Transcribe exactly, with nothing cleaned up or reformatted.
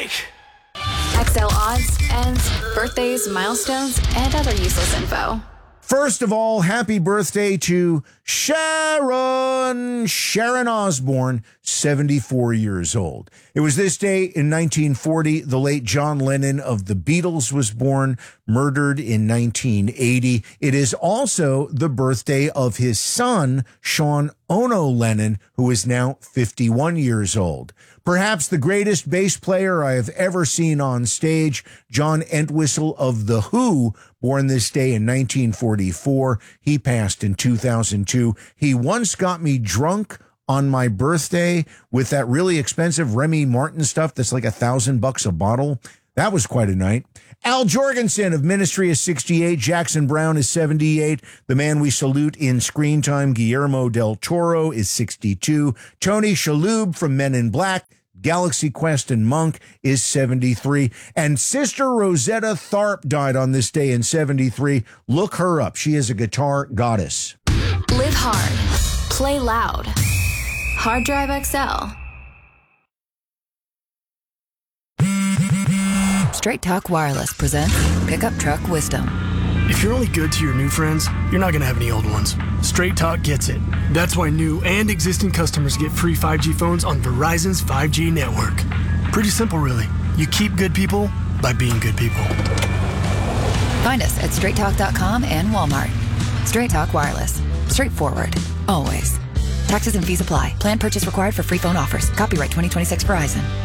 break. X L odds, ends, birthdays, milestones, and other useless info. First of all, happy birthday to Sharon, Sharon Osbourne, seventy-four years old. It was this day in nineteen forty, the late John Lennon of the Beatles was born, murdered in nineteen eighty. It is also the birthday of his son, Sean Ono Lennon, who is now fifty-one years old. Perhaps the greatest bass player I have ever seen on stage, John Entwistle of The Who, born this day in nineteen forty-four. He passed in two thousand two. He once got me drunk on my birthday with that really expensive Remy Martin stuff that's like a thousand bucks a bottle. That was quite a night. Al Jorgensen of Ministry is sixty-eight. Jackson Brown is seventy-eight. The man we salute in screen time, Guillermo del Toro, is sixty-two. Tony Shalhoub from Men in Black, Galaxy Quest, and Monk is seventy-three. And Sister Rosetta Tharpe died on this day in seventy-three. Look her up. She is a guitar goddess. Live hard. Play loud. Hard Drive X L. Straight Talk Wireless presents Pickup Truck Wisdom. If you're only good to your new friends, you're not going to have any old ones. Straight Talk gets it. That's why new and existing customers get free five G phones on Verizon's five G network. Pretty simple, really. You keep good people by being good people. Find us at straight talk dot com and Walmart. Straight Talk Wireless. Straightforward. Always. Taxes and fees apply. Plan purchase required for free phone offers. Copyright twenty twenty-six Verizon.